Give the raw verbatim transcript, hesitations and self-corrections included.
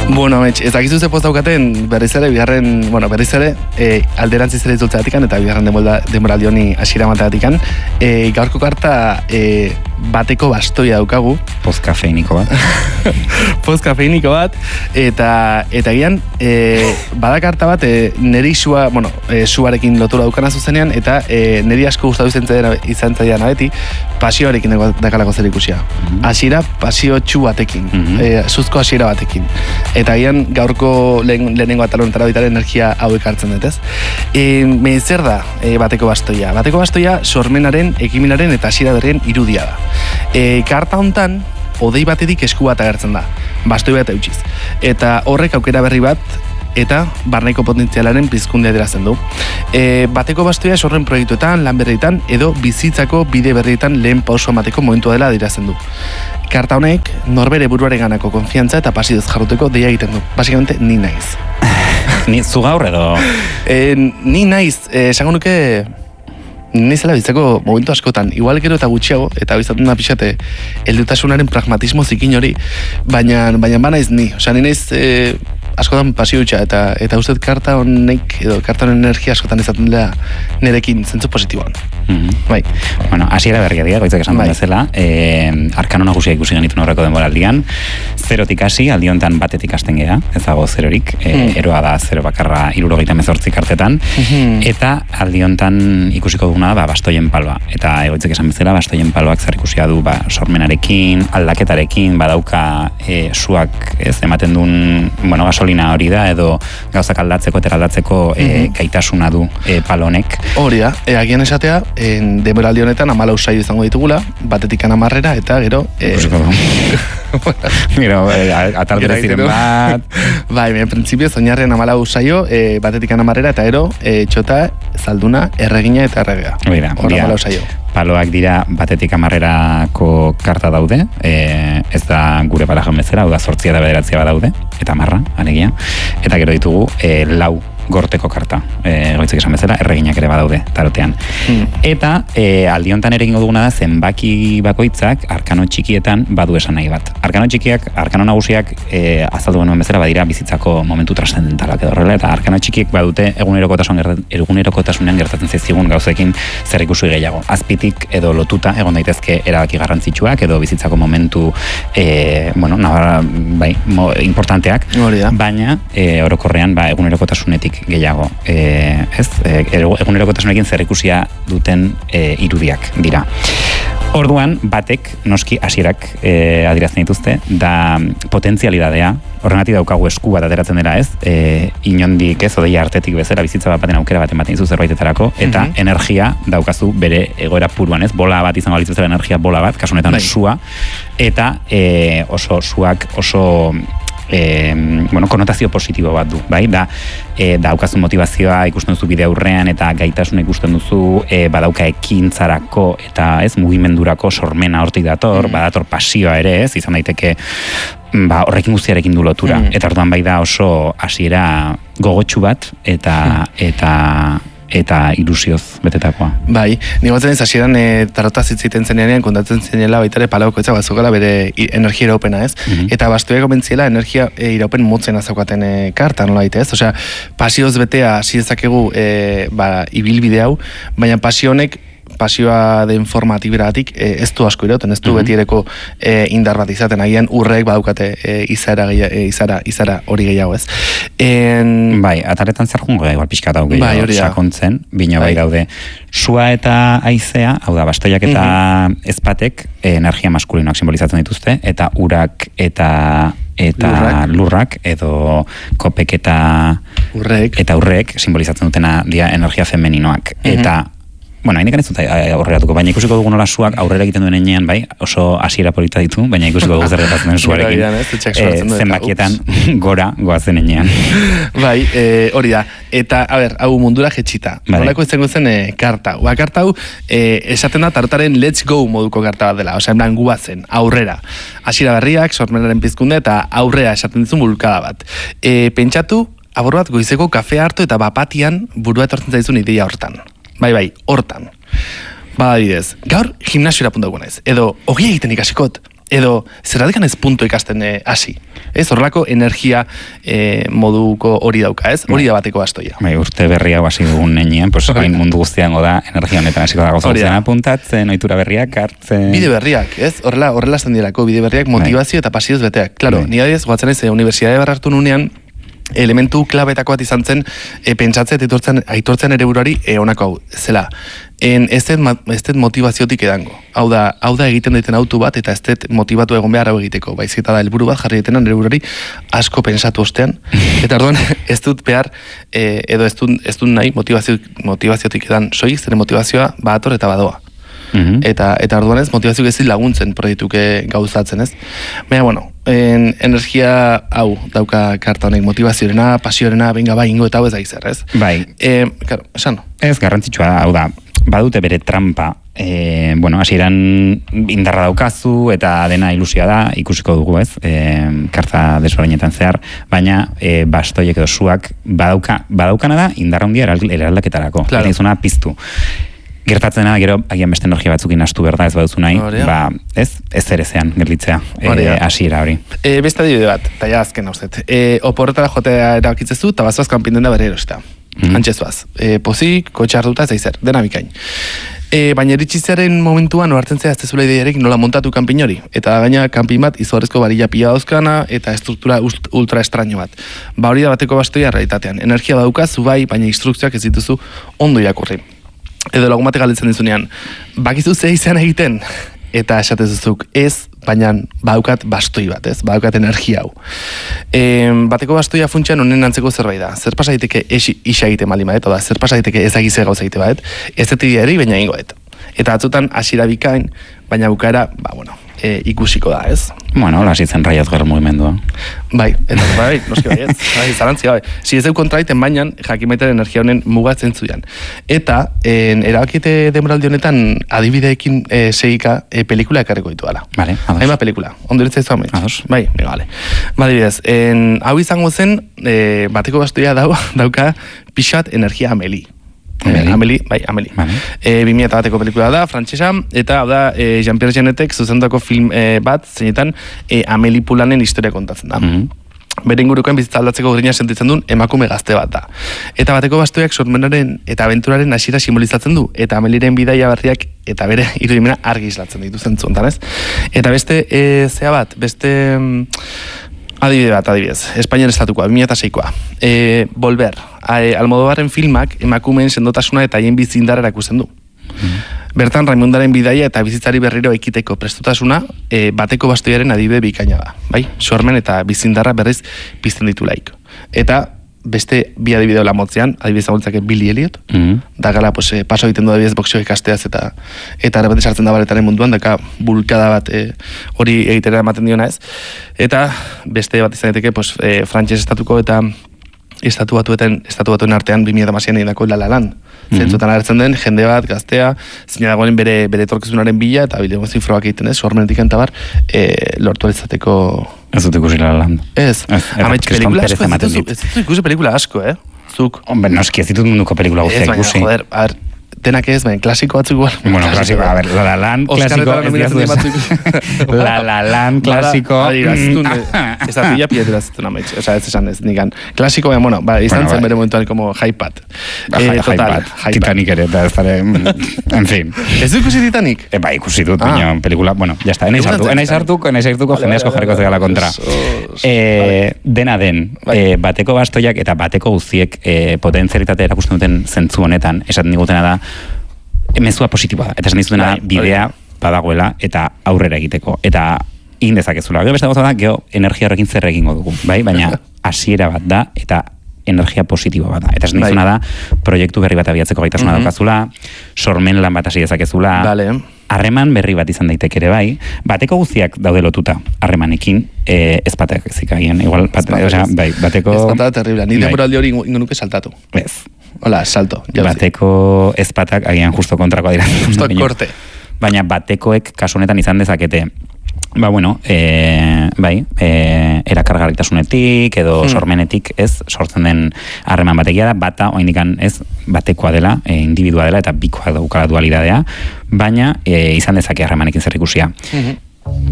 Bueno, metx, ez dakizu ze poz daukaten berriz ere, bigarren, bueno, berriz ere, e, alderantziz ere izultzeatikan eta bigarren denboraldi honi hasiera emateatikan. E, gaurko karta e, bateko bastoia daukagu. Poz kafeiniko bat. Poz kafeiniko bat, eta eta gian, e, bada karta bat, e, neri sua, bueno, e, suarekin lotura daukana zuzenean, eta e, neri asko gustatu izan zaidan abeti, pasioarekin dakalako zer ikusia. Hasiera pasio txu batekin, mm-hmm. e, suzko hasiera batekin. Eta gian gaurko lehen, lehenengo atalonetara baita energia hauek hartzen dut, ez? E, me zer da e, bateko bastoia? Bateko bastoia sormenaren, ekimenaren eta hasiera berrien irudia da. E, karta hontan, odei batetik esku bat agertzen da, bastoi bat eutxiz. Eta horrek aukera berri bat, eta barneko potentzialaren pizkundea adierazten du. E, bateko bastoia sorren proiektuetan, lan berrietan, edo bizitzako bide berrietan lehen pauso emateko momentua dela adierazten du. Karta honek, norbere buruaren ganako konfiantza eta pasidez jarruteko deia egiten du. Basikamente, ni naiz. Ni zu gaur edo? E, ni naiz, e, esango nuke, ni zela bizitzako momentu askotan, igual gero eta gutxiago, eta bizatun da pixate, heldutasunaren pragmatismo zikin hori, baina, baina ba naiz ni. Osea, ni naiz e, askotan pasio utxa, eta, eta uste karta honek, edo karta honen energia askotan izaten dela nerekin zentzu positiboan. Mm-hmm. Bai. Bueno, hasiera berria dira, goitzak esan bai. Bezala, e, arkano nagusia ikusi genituen horreko denboraldian, zerotik hasi, aldi honetan batetik hasten gea, ez dago zerorik, e, mm. eroa da zero bakarra hirurogeita hemezortzi kartetan, mm-hmm. eta aldi honetan ikusiko duguna da, ba, bastoien paloa. Eta egoitzak esan bezala, bastoien paloak zer ikusia du, ba, sormenarekin, aldaketarekin, badauka e, suak, ez, ematen duen, bueno, gasolina hori da, edo gauzak aldatzeko, eta aldatzeko e, mm-hmm. gaitasuna du e, palonek. Hori da, e, agian esatea, en denboraldi honetan hamalau saio izango ditugula, batetik amarrera, eta gero... E, Mira, atal bereziren bat... Bai, en principio, oinarrian hamalau saio, e, batetik amarrera, eta gero, e, txota, zalduna, erregina eta erregea. Hora, hamalau saio. Paloak dira batetik amarrerako karta daude, e, ez da gure palajan bezala, hau da zortzia da bederatzia bat daude, eta amarra, alegia, eta gero ditugu e, lau gorteko karta, e, goitzek esan bezala, erreginak ere badaude, tarotean. Hmm. Eta e, aldi honetan ere egingo duguna da, zenbaki bakoitzak arkano txikietan badu esan nahi bat. Arkano txikiak, arkano nagusiak e, azaldu genuen bezala badira bizitzako momentu transcendentalak edo horrela, eta arkano txikiek badute egunerokotasun egunerokotasunean gertatzen zaizkigun gauzekin zer ikusi gehiago. Azpitik edo lotuta egon daitezke erabaki garrantzitsuak edo bizitzako momentu e, bueno, nabar, bai, mo, importanteak, baina e, orokorrean ba, egunerokotasunetik gehiago, e, ez? E, egunerokotasunekin zerikusia duten e, irudiak dira. Orduan, batek, noski hasierak e, adirazten dituzte, da potentzialidadea, horregatik daukagu esku bat ateratzen dela, ez? E, inondik, ez, odeia artetik bezala, bizitza bat baten aukera bat ematen dizu zerbaitetarako, eta mm-hmm. energia daukazu bere egoera puruan, ez? Bola bat izango balitz bezala energia bola bat, kasu honetan sua, eta e, oso suak, oso... E, bueno, konotazio positibo bat du, bai? Da, e, daukazun motivazioa ikusten duzu bide aurrean eta gaitasuna ikusten duzu e, badauka ekintzarako eta ez mugimendurako sormena hortik dator, mm. badator pasioa ere, ez, izan daiteke ba, horrekin guztiarekin du lotura. Mm. Eta orduan bai da oso hasiera gogotsu bat eta mm. eta eta ilusioz betetakoa. Bai, nigo batzen ez hasieran e, tarota zitziten zenean kontatzen zenela baita ere palauko etza batzukala bere energia iraupena, ez? Mm-hmm. Eta bastuek gomentziela energia e, iraupen motzen azaukaten e, karta, nola baita, ez? Osea, pasioz betea hasi dezakegu e, ba, ibilbide hau, baina pasio honek pasioa den forma atiberatik e, ez du asko irauten, ez du mm-hmm. betiereko e, indar bat izaten, agian urrek badaukate e, izara, e, izara, izara hori gehiago, ez? En... Bai, ataretan zer jungo igual pixka dau gehiago bai, sakontzen, bino bai. bai daude sua eta haizea, hau da, bastoiak eta mm-hmm. ezpatek e, energia maskulinoak simbolizatzen dituzte, eta urak eta eta lurrak, lurrak edo kopek eta urrek, eta urrek simbolizatzen dutena dia energia femeninoak, mm-hmm. eta bueno, hainekan ez dut aurreratuko, baina ikusiko dugu nola suak aurrera egiten duen enean, bai, oso hasiera polita ditu, baina ikusiko dugu zer gertatzen den suarekin e, zenbakietan gora goazen enean. Bai, e, hori da. Eta, a ber, hau mundura jetxita. Nolako izango zen e, karta. Ua karta hau, e, esaten da tarotaren let's go moduko karta bat dela. Osea, en plan guazen, aurrera. Hasiera berriak, sormenaren pizkunde eta aurrera esaten dizun bulkada bat. E, pentsatu, abor bat goizeko kafea hartu eta bapatian burua etortzen zaizun ideia hortan. Bai, bai, hortan. Bada bidez, gaur gimnasiora punta dugunez. Edo, ogia egiten ikasikot. Edo, zerratik ez puntu ikasten eh, hasi. Ez, horrelako energia eh, moduko hori dauka, ez? Hori da bateko bastoia. Bai, urte berria hasi dugun nenean, pues, hain mundu guztiango da, energia honetan hasiko da gauza guztian apuntatzen, ohitura berriak, hartzen... Bide berriak, ez? Horrela, horrela zen dirako, bide berriak motivazio eta pasioz beteak. Claro, ni adiez, goatzen ez, Unibertsitate barrartu nunean, elementu klabetako bat izan zen e, pentsatzen eta aitortzen, aitortzen ere buruari e, honako hau, zela, en, ez dut motivaziotik edango. Hau da, hau da egiten daiten autu bat eta ez dut motivatu egon behar hau egiteko. Baizik eta da helburu bat jarri detenan ere buruari asko pentsatu ostean. Eta orduan ez dut behar e, edo ez dut, ez dut nahi motivazio, motivaziotik edan soiz, zure motivazioa bator eta badoa. Mm-hmm. Eta, eta orduan ez motivazioak ez laguntzen proiektuke gauzatzen ez. Baina, bueno, en, energia hau dauka karta honek motivazioarena, pasiorena, benga bai ingo eta hau ez da izar, ez? Bai. E, claro, esan. Ez garrantzitsua da, hau da, badute bere trampa, e, bueno, hasieran indarra daukazu eta dena ilusioa da, ikusiko dugu ez, e, karta desberdainetan zehar, baina e, bastoiek edo suak badauka, badaukana da indarra handia eraldaketarako, claro. Eta izuna piztu. Gertatzen da, gero, agian beste energia batzukin astu berda ez baduzu nahi, Orea. ba, ez, ez erezean gelditzea, hasiera e, hori. E, beste adibide bat, eta ja azken hauzet. E, oporretara jotea erabakitzezu, eta bazoaz kanpin den da bere erosta. Mm-hmm. Antxezuaz. E, pozik, kotxe hartuta, ez aizer, dena bikain. E, baina eritxizaren momentuan, oartzen zea, ez tezula ideiarek nola montatu kanpin hori. Eta gaina kanpin bat, izugarrezko barila pila dauzkana, eta estruktura ultra estraño bat. Ba hori da bateko bastoia realitatean. Energia badaukazu bai, baina instrukzioak ez dituzu ondo irakurri. Edo lagun batek galdetzen dizunean, bakizu ze izan egiten, eta esatezuzuk ez, baina badaukat bastoi bat, ez? Badaukat energia hau. E, bateko bastoia funtsean honen antzeko zerbait da. Zer pasa daiteke isa egite mali maet, oda, zer pasa daiteke ez agize gauza egite bat, ez detidia eri, baina ingoet. Eta atzutan hasiera bikain, baina bukaera, ba, bueno, e, ikusiko da, ez? Bueno, hola zitzen raiaz gara mugimendua. Bai, eta bai, noski bai, ez? Bai, zarantzia, bai. Si ez deu kontraiten bainan, jakimaitaren energia honen mugatzen zuian. Eta, en, erabakite demoraldi honetan, adibideekin e, segika e, pelikula ekarriko ditu dala. Vale, ados. Haima pelikula, ondo diritza izu amets. Ados. Bai, mega, vale. Ba, adibidez, en, hau izango zen, e, bateko bastoia dau, dauka pixat energia ameli. Ameli, Ameli bai, Ameli. Vale. E, bi mila bateko pelikula da, frantsesa, eta hau da, e, Jean-Pierre Jeunetek zuzendutako film e, bat, zeinetan, e, Ameli Pulanen historia kontatzen da. Mm-hmm. Bere ingurukoen bizitza aldatzeko grina sentitzen duen emakume gazte bat da. Eta bateko bastoiak sormenaren eta abenturaren hasiera simbolizatzen du, eta Ameliren bidaia berriak eta bere irudimena argi islatzen ditu zentzu hontan, ez? Eta beste, e, zea bat, beste... Adibide bat, adibidez, Espainian estatukoa, bi mila seikoa. E, Volver, e, Almodovarren filmak emakumeen sendotasuna eta haien bizindara erakusten du. Mm. Bertan, Raimundaren bidaia eta bizitzari berriro ekiteko prestutasuna e, bateko bastoiaren adibide bikaina da. Bai? Sormen eta bizindarra berriz pizten ditu laik. Eta beste bi adibideo lamotzean, adibidez agoltzake Billy Elliot, mm. da gala pues, paso egiten du adibidez boxeo ikasteaz eta eta errepete sartzen da baretaren munduan, daka bulkada bat hori e, egitera ematen diona ez. Eta beste bat izan daiteke pues, e, frantses estatuko eta estatu batuetan, estatu batuen artean bi mila hamaseian egin dako La La Land. Mm-hmm. Zentzutan agertzen den, jende bat, gaztea, zine dagoen bere, bere torkizunaren bila, eta bile gozin frogak egiten ez, sormenetik entabar, e, lortu alizateko... Ez dut ikusi La La Land. Ez, amets pelikula asko, ez dut ikusi pelikula asko, eh? Zuk. Hombre, noski ez ditut munduko pelikula guztiak ikusi. Ez, baina, joder, a ver, denak ez, baina, klasiko batzuk igual. Bueno, klasiko, a ver, La La Land, klasiko, ez diazu La La Land, klasiko. Ez da pila pietera zituen amets, oza, ez esan ez, nikan. Klasiko, baina, bueno, ba, izan zen bere momentuan como hype-pat. Hype-pat, Titanic ere, eta ez dara, en fin. Ez du ikusi Titanic? Ba, ikusi dut, baina, pelikula, bueno, ya está, enaiz hartuko, enaiz hartuko, enaiz hartuko, jende asko jarriko zegala kontra. Dena den, bateko bastoiak eta bateko guztiek potentzialitate erakusten duten zentzu honetan, esaten digutena da, mezua positiboa da, eta esan dizutena da, bidea badagoela eta aurrera egiteko, eta egin dezakezula. Gero beste gauza da, geho energia horrekin zer egingo dugu, bai? Baina hasiera bat da, eta energia positibo bat da. Eta esan dizuna da, proiektu berri bat abiatzeko gaitasuna mm-hmm. daukazula, sormen lan bat hasi dezakezula, vale. Harreman berri bat izan daiteke ere bai, bateko guztiak daude lotuta harremanekin, eh, ez batek zikagien, igual, bat, o sea, bai, bateko... Ez batak terrible, ni demoraldi hori ingo nuke saltatu. Ez. Hola, salto. Bateko ezpatak agian justo kontrakoa dira. Justo korte. Baina batekoek kasu honetan izan dezakete, ba bueno, e, bai, e, erakargarritasunetik edo hmm. sormenetik ez sortzen den harreman batekia da, bata oindikan ez batekoa dela, e, individua dela eta bikoa daukala dualidadea, baina e, izan dezake harremanekin zer ikusia. Hmm.